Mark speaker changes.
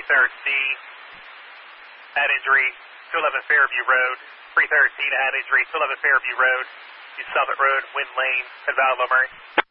Speaker 1: 330 C, had injury, 211 Fairview Road. 313 had injury, 211 Fairview Road, East Summit Road, Wind Lane, at Val Murray.